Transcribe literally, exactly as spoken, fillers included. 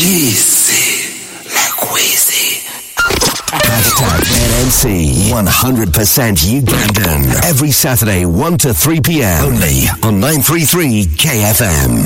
Jisi la Kwezi. Hashtag N N C one hundred percent Ugandan. Every Saturday one to three p.m. Only on nine three three K F M.